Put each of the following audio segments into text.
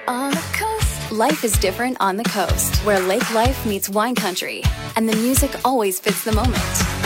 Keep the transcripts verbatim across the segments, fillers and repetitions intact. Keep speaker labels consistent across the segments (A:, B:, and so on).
A: On the coast. Life is different on the coast, where lake life meets wine country, and the music always fits the moment.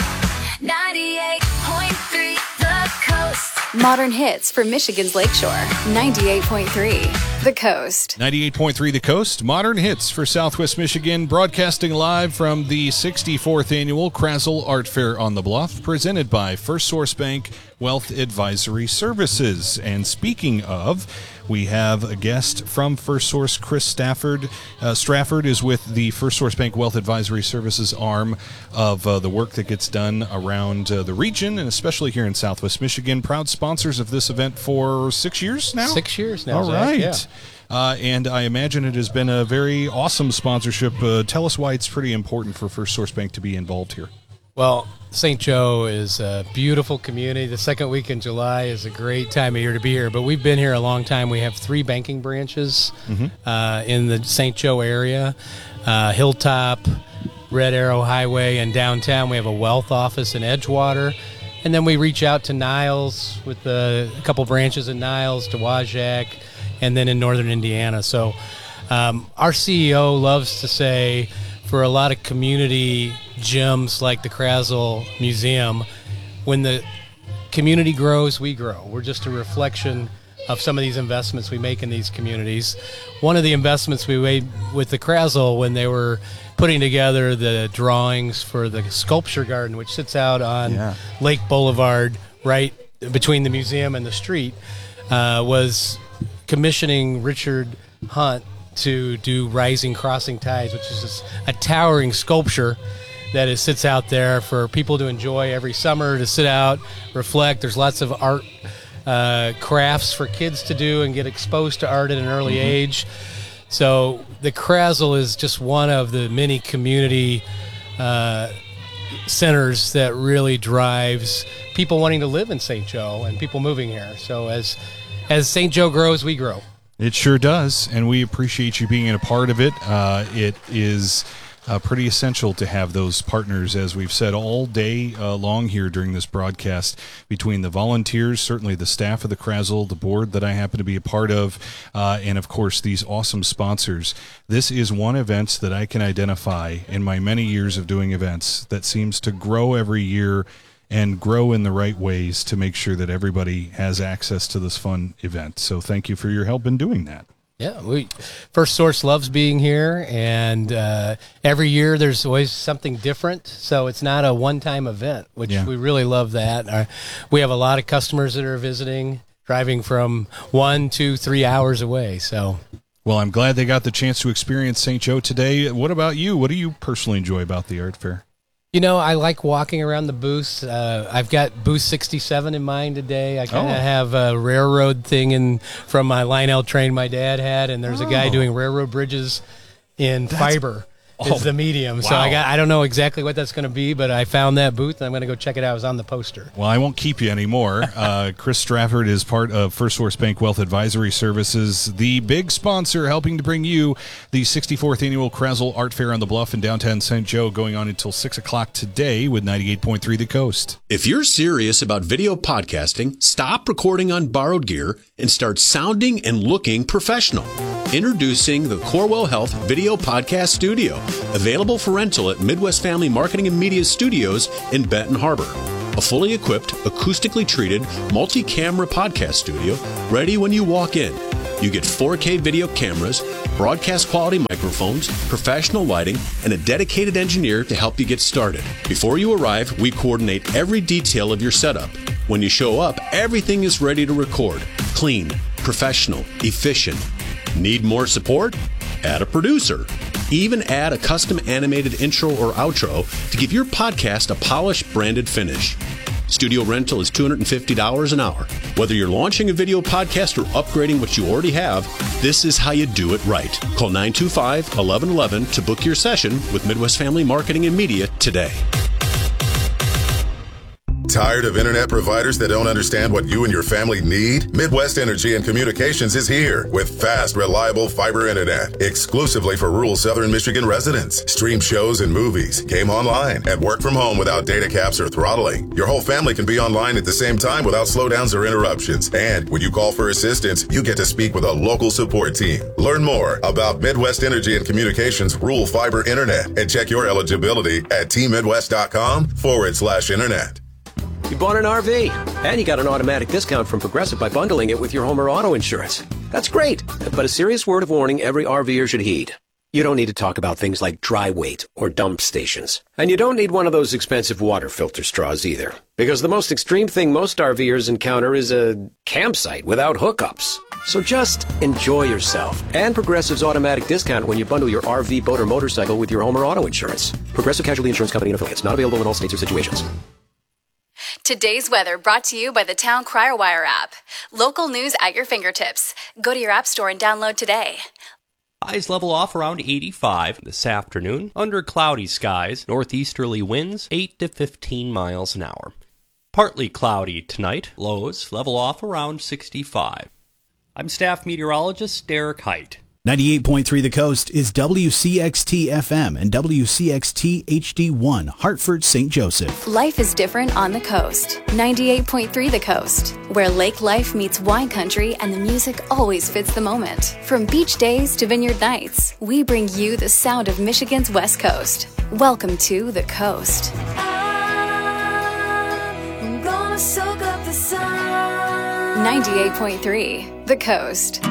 A: ninety-eight point three The Coast. Modern hits for Michigan's Lakeshore. ninety-eight point three The Coast.
B: ninety-eight point three The Coast. Modern hits for Southwest Michigan. Broadcasting live from the sixty-fourth Annual Krasl Art Fair on the Bluff, presented by First Source Bank Wealth Advisory Services. And speaking of, we have a guest from First Source. Chris Stafford. Uh, Strafford is with the First Source Bank Wealth Advisory Services arm of uh, the work that gets done around uh, the region, and especially here in Southwest Michigan. Proud sponsors of this event for six years now?
C: Six years now,
B: All
C: Zach,
B: right.
C: yeah.
B: Uh, and I imagine it has been a very awesome sponsorship. Uh, tell us why it's pretty important for First Source Bank to be involved here.
C: Well, Saint Joe is a beautiful community. The second week in July is a great time of year to be here, but we've been here a long time. We have three banking branches mm-hmm. uh, in the Saint Joe area, uh, Hilltop, Red Arrow Highway, and downtown. We have a wealth office in Edgewater, and then we reach out to Niles with a couple branches in Niles, to Wajak, and then in northern Indiana. So um, our C E O loves to say, for a lot of community gyms like the Krasl Museum, when the community grows, we grow. We're just a reflection of some of these investments we make in these communities. One of the investments we made with the Krasl when they were putting together the drawings for the sculpture garden, which sits out on yeah. Lake Boulevard, right between the museum and the street, uh, was commissioning Richard Hunt to do Rising Crossing Tides, which is just a towering sculpture that is, sits out there for people to enjoy every summer, to sit out, reflect. There's lots of art uh, crafts for kids to do and get exposed to art at an early mm-hmm. age. So the Krasl is just one of the many community uh, centers that really drives people wanting to live in Saint Joe and people moving here. So as as Saint Joe grows, we grow.
B: It sure does, and we appreciate you being a part of it. Uh, it is uh, pretty essential to have those partners, as we've said all day uh, long here during this broadcast, between the volunteers, certainly the staff of the Krasl, the board that I happen to be a part of, uh, and, of course, these awesome sponsors. This is one event that I can identify in my many years of doing events that seems to grow every year and grow in the right ways to make sure that everybody has access to this fun event. So thank you for your help in doing that.
C: Yeah, we First Source loves being here, and uh, every year there's always something different, so it's not a one-time event, which yeah. we really love that. Uh, we have a lot of customers that are visiting, driving from one, two, three hours away, so...
B: Well, I'm glad they got the chance to experience Saint Joe today. What about you? What do you personally enjoy about the art fair?
C: You know, I like walking around the booths. Uh, I've got booth sixty-seven in mind today. I kind of oh. have a railroad thing in from my Lionel train my dad had, and there's oh. a guy doing railroad bridges in That's, fiber.
B: Oh,
C: is the medium.
B: Wow.
C: So I got I don't know exactly what that's going to be, but I found that booth, and I'm going to go check it out. It was on the poster.
B: Well, I won't keep you anymore. uh, Chris Strafford is part of First Source Bank Wealth Advisory Services, the big sponsor helping to bring you the sixty-fourth Annual Krasl Art Fair on the Bluff in downtown Saint Joe, going on until six o'clock today with ninety-eight point three The Coast.
D: If you're serious about video podcasting, stop recording on borrowed gear and start sounding and looking professional. Introducing the Corewell Health Video Podcast Studio, available for rental at Midwest Family Marketing and Media Studios in Benton Harbor. A fully equipped, acoustically treated, multi-camera podcast studio ready when you walk in. You get four K video cameras, broadcast quality microphones, professional lighting, and a dedicated engineer to help you get started. Before you arrive, we coordinate every detail of your setup. When you show up, everything is ready to record. Clean, professional, efficient. Need more support? Add a producer. Even add a custom animated intro or outro to give your podcast a polished, branded finish. Studio rental is two hundred fifty dollars an hour. Whether you're launching a video podcast or upgrading what you already have, this is how you do it right. Call nine two five, one one one one to book your session with Midwest Family Marketing and Media today.
E: Tired of internet providers that don't understand what you and your family need? Midwest Energy and Communications is here with fast, reliable fiber internet exclusively for rural southern Michigan residents. Stream shows and movies, game online, and work from home without data caps or throttling. Your whole family can be online at the same time without slowdowns or interruptions. And when you call for assistance, you get to speak with a local support team. Learn more about Midwest Energy and Communications rural fiber internet and check your eligibility at t midwest dot com forward slash internet.
F: You bought an R V, and you got an automatic discount from Progressive by bundling it with your home or auto insurance. That's great, but a serious word of warning every RVer should heed. You don't need to talk about things like dry weight or dump stations. And you don't need one of those expensive water filter straws either. Because the most extreme thing most RVers encounter is a campsite without hookups. So just enjoy yourself and Progressive's automatic discount when you bundle your R V, boat, or motorcycle with your home or auto insurance. Progressive Casualty Insurance Company and affiliates. Not available in all states or situations.
A: Today's weather brought to you by the Town Crier Wire app. Local news at your fingertips. Go to your app store and download today.
G: Highs level off around eighty-five this afternoon. Under cloudy skies, northeasterly winds eight to fifteen miles an hour. Partly cloudy tonight. Lows level off around sixty-five. I'm staff meteorologist Derek Height.
H: ninety-eight point three The Coast is W C X T F M and W C X T H D one, Hartford, Saint Joseph.
A: Life is different on the coast. ninety-eight point three The Coast, where lake life meets wine country and the music always fits the moment. From beach days to vineyard nights, we bring you the sound of Michigan's West Coast. Welcome to The Coast. I'm gonna soak up the sun. ninety-eight point three The Coast.